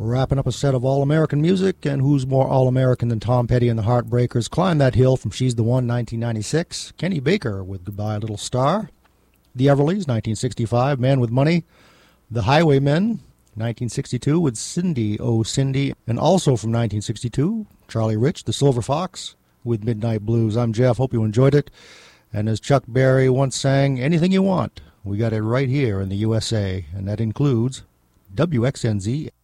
Wrapping up a set of All-American music, and who's more All-American than Tom Petty and the Heartbreakers? Climb That Hill from She's the One, 1996. Kenny Baker with Goodbye Little Star. The Everlys, 1965, Man with Money. The Highwaymen, 1962, with Cindy, Oh Cindy. And also from 1962, Charlie Rich, The Silver Fox, with Midnight Blues. I'm Jeff, hope you enjoyed it. And as Chuck Berry once sang, anything you want, we got it right here in the USA. And that includes WXNZ.